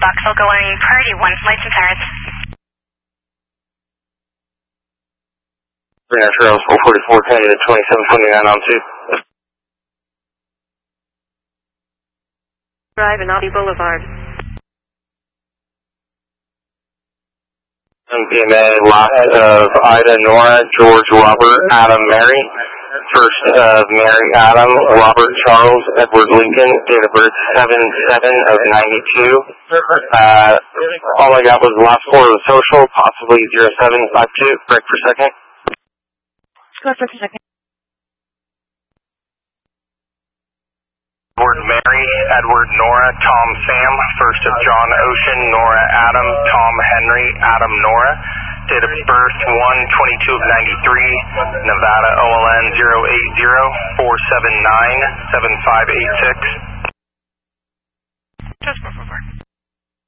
Vauxhall going priority 1, lights and sirens. Green Trails 444, candidate 2729 on 2. Drive and Audi Boulevard. MPMA lot of Ida, Nora, George, Robert, Adam, Mary. First of Mary, Adam, Robert, Charles, Edward, Lincoln. Date of birth 7/7 of 92. All I got was the last four of the social, possibly 0752. Correct for second. Correct for second. Edward, Mary, Edward, Nora, Tom, Sam. First of John, Ocean, Nora, Adam, Tom, Henry, Adam, Nora. Date of birth 1/22 of 93. Nevada OLN 080 479 7586.